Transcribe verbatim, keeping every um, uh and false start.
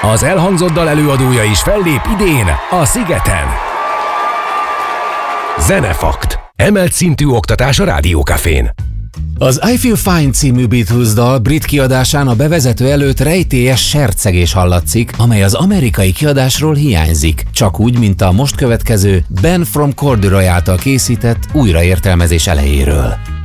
Az elhangzott dal előadója is fellép idén a Szigeten. Zenefakt. Emelt szintű oktatás a Rádiókafén. Az I Feel Fine című Beatles dal brit kiadásán a bevezető előtt rejtélyes sercegés hallatszik, amely az amerikai kiadásról hiányzik, csak úgy, mint a most következő Ben from Corduroy által készített újraértelmezés elejéről.